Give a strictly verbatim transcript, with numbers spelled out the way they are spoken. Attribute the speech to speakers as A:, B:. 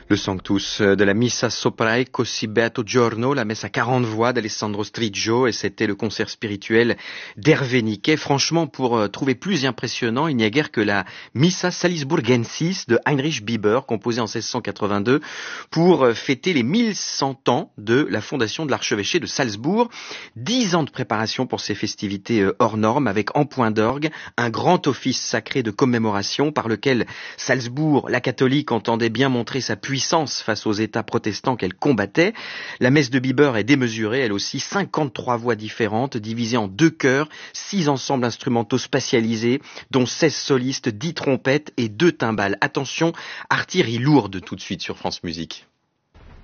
A: Le Sanctus de la Missa sopra così beato giorno, la messe à quarante voix d'Alessandro Striggio, et c'était le concert spirituel d'Hervé Niquet. Franchement, pour euh, trouver plus impressionnant, il n'y a guère que la Missa Salisburgensis de Heinrich Bieber, composée en seize cent quatre-vingt-deux, pour euh, fêter les mille cent ans de la fondation de l'archevêché de Salzbourg. Dix ans de préparation pour ces festivités euh, hors normes, avec en point d'orgue un grand office sacré de commémoration par lequel Salzbourg, la catholique, entendait bien montrer sa puissance face aux États protestants qu'elle combattait. La messe de Bieber est démesurée, elle aussi, cinquante-trois voix différentes, divisées en deux chœurs, six ensembles instrumentaux spatialisés, dont seize solistes, dix trompettes et deux timbales. Attention, artillerie lourde tout de suite sur France Musique.